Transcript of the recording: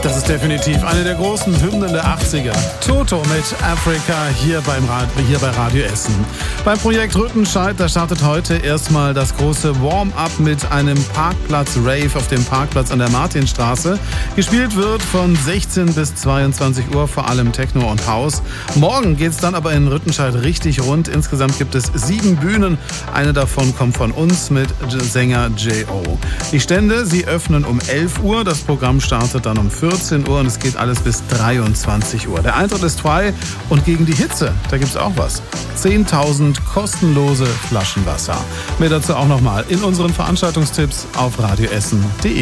Das ist definitiv eine der großen Hymnen der 80er. Toto mit Africa hier bei Radio Essen. Beim Projekt Rüttenscheid, da startet heute erstmal das große Warm-up mit einem Parkplatz-Rave auf dem Parkplatz an der Martinstraße. Gespielt wird von 16 bis 22 Uhr, vor allem Techno und House. Morgen geht's dann aber in Rüttenscheid richtig rund. Insgesamt gibt es 7 Bühnen. Eine davon kommt von uns mit Sänger J.O. Die Stände, sie öffnen um 11 Uhr. Das Programm startet dann um 14 Uhr und es geht alles bis 23 Uhr. Der Eintritt ist frei und gegen die Hitze, da gibt's auch was. 10.000 kostenlose Flaschen Wasser. Mehr dazu auch nochmal in unseren Veranstaltungstipps auf radioessen.de.